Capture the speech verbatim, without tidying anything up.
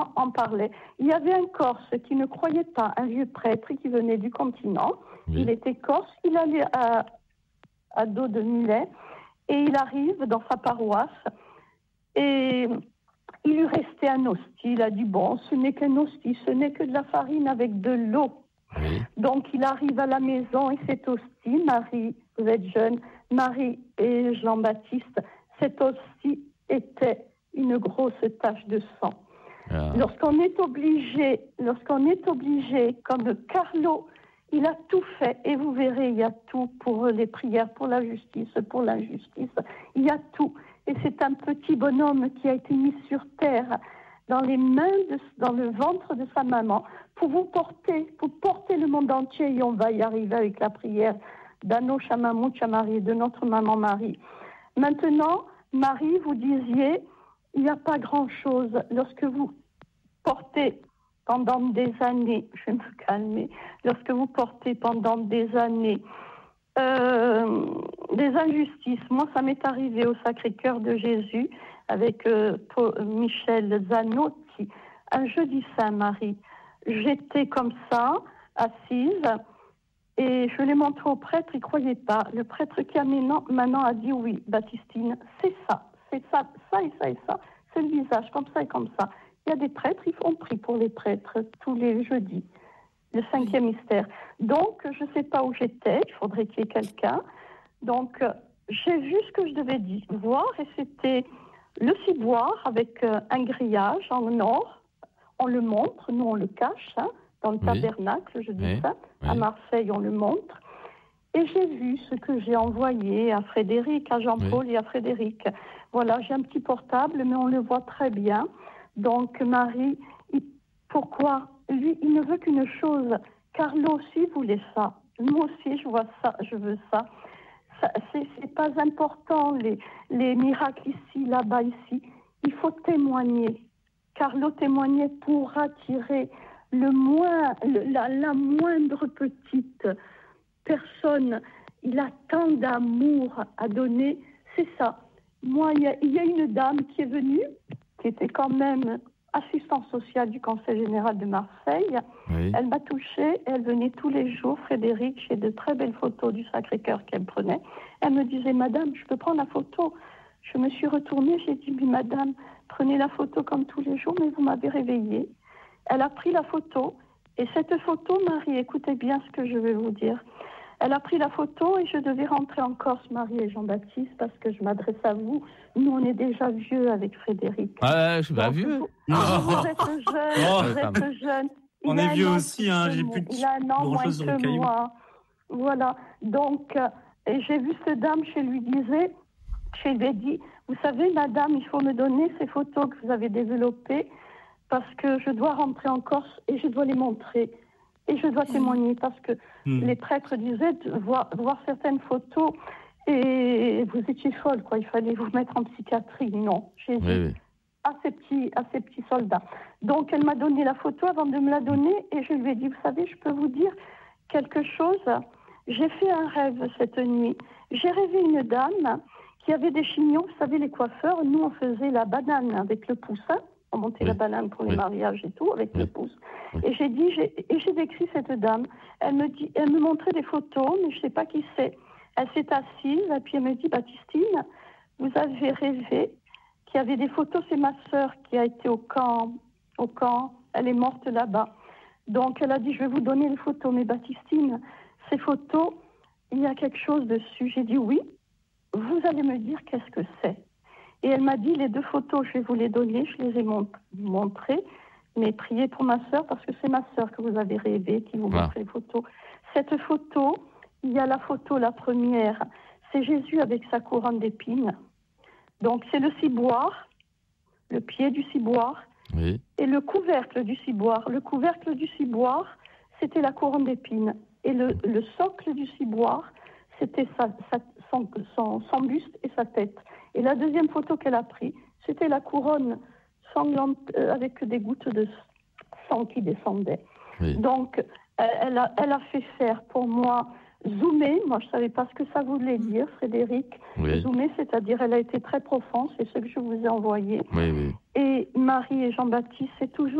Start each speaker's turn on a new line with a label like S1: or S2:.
S1: en parlaient. Il y avait un Corse qui ne croyait pas, un vieux prêtre qui venait du continent. Oui. Il était Corse, il allait à, à dos de mulet et il arrive dans sa paroisse et il lui restait un hostie. Il a dit, bon, ce n'est qu'un hostie, ce n'est que de la farine avec de l'eau. Oui. Donc il arrive à la maison et cette hostie, Marie, vous êtes jeune, Marie et Jean-Baptiste, cette hostie était une grosse tache de sang. Ah. Lorsqu'on est obligé, lorsqu'on est obligé, comme Carlo, il a tout fait, et vous verrez, il y a tout pour les prières, pour la justice, pour l'injustice, il y a tout. Et c'est un petit bonhomme qui a été mis sur terre, dans les mains, de, dans le ventre de sa maman, pour vous porter, pour porter le monde entier, et on va y arriver avec la prière d'Anno Chamamou Chamari, de notre maman Marie. Maintenant, Marie, vous disiez, il n'y a pas grand-chose lorsque vous portez pendant des années, je vais me calmer, lorsque vous portez pendant des années euh, des injustices. Moi, ça m'est arrivé au Sacré-Cœur de Jésus avec euh, Michel Zanotti, un jeudi saint, Marie. J'étais comme ça, assise, et je l'ai montré au prêtre, il ne croyait pas. Le prêtre qui a maintenant, maintenant a dit oui, Baptistine, c'est ça, c'est ça, ça et ça et ça, c'est le visage, comme ça et comme ça. Il y a des prêtres, ils font prie pour les prêtres tous les jeudis, le cinquième oui. mystère. Donc, je ne sais pas où j'étais, il faudrait qu'il y ait quelqu'un. Donc, euh, j'ai vu ce que je devais dire, voir, et c'était le ciboire avec euh, un grillage en or. On le montre, nous on le cache, hein, dans le oui. tabernacle, je dis oui. ça. Oui. À Marseille, on le montre. Et j'ai vu ce que j'ai envoyé à Frédéric, à Jean-Paul oui. et à Frédéric. Voilà, j'ai un petit portable, mais on le voit très bien. Donc, Marie, il, pourquoi lui, il ne veut qu'une chose. Carlo aussi voulait ça. Moi aussi, je vois ça, je veux ça. ça c'est, c'est pas important, les, les miracles ici, là-bas, ici. Il faut témoigner. Carlo témoignait pour attirer le moins, le, la, la moindre petite personne. Il a tant d'amour à donner. C'est ça. Moi, il y a, il y a une dame qui est venue, qui était quand même assistante sociale du Conseil général de Marseille. Oui. Elle m'a touchée, elle venait tous les jours, Frédéric, j'ai de très belles photos du Sacré-Cœur qu'elle prenait. Elle me disait, madame, je peux prendre la photo? Je me suis retournée, j'ai dit, mais madame, prenez la photo comme tous les jours, mais vous m'avez réveillée. Elle a pris la photo, et cette photo, Marie, écoutez bien ce que je vais vous dire. Elle a pris la photo et je devais rentrer en Corse, Marie et Jean-Baptiste, parce que je m'adresse à vous. Nous, on est déjà vieux avec Frédéric.
S2: Ah, je suis pas vieux.
S1: Vous, oh. vous êtes jeune,
S2: oh,
S1: vous êtes jeune.
S3: On est vieux aussi, hein. J'ai plus de
S1: Il a un an moins que moi. Voilà. Donc, euh, et j'ai vu cette dame, je lui disais, je lui ai dit, vous savez, madame, il faut me donner ces photos que vous avez développées, parce que je dois rentrer en Corse et je dois les montrer. Et je dois témoigner parce que mmh. les prêtres disaient de voir, voir certaines photos et vous étiez folle, quoi. Il fallait vous mettre en psychiatrie. Non, j'ai dit oui, oui. à ces petits, à ces petits soldats. Donc elle m'a donné la photo avant de me la donner et je lui ai dit, vous savez, je peux vous dire quelque chose. J'ai fait un rêve cette nuit. J'ai rêvé une dame qui avait des chignons. Vous savez, les coiffeurs, nous on faisait la banane avec le pouce. Hein. On montait oui. la banane pour les oui. mariages et tout, avec oui. le pouce. Oui. Et j'ai dit, j'ai, et j'ai décrit cette dame. Elle me dit, elle me montrait des photos, mais je ne sais pas qui c'est. Elle s'est assise, et puis elle me dit, Baptistine, vous avez rêvé qu'il y avait des photos. C'est ma sœur qui a été au camp, au camp. Elle est morte là-bas. Donc elle a dit, je vais vous donner les photos. Mais Baptistine, ces photos, il y a quelque chose dessus. J'ai dit, oui. Vous allez me dire qu'est-ce que c'est. Et elle m'a dit, les deux photos, je vais vous les donner, je les ai mont- montrées, mais priez pour ma sœur, parce que c'est ma sœur que vous avez rêvé, qui vous ah. montre les photos. Cette photo, il y a la photo, la première, c'est Jésus avec sa couronne d'épines. Donc c'est le ciboire, le pied du ciboire, oui. et le couvercle du ciboire. Le couvercle du ciboire, c'était la couronne d'épines. Et le, le socle du ciboire, c'était sa, sa, son, son, son buste et sa tête. Et la deuxième photo qu'elle a prise, c'était la couronne sanglante euh, avec des gouttes de sang qui descendaient. Oui. Donc, elle, elle, a, elle a fait faire pour moi zoomé. Moi, je ne savais pas ce que ça voulait dire, Frédéric.
S2: Oui.
S1: Zoomé, c'est-à-dire elle a été très profonde, c'est ce que je vous ai envoyé.
S2: Oui, oui.
S1: Et Marie et Jean-Baptiste, c'est toujours